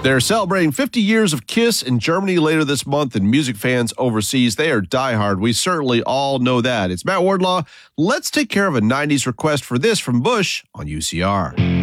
They're celebrating 50 years of Kiss in Germany later this month, and music fans overseas, they are diehard. We certainly all know that. It's Matt Wardlaw. Let's take care of a 90s request for this from Bush on UCR.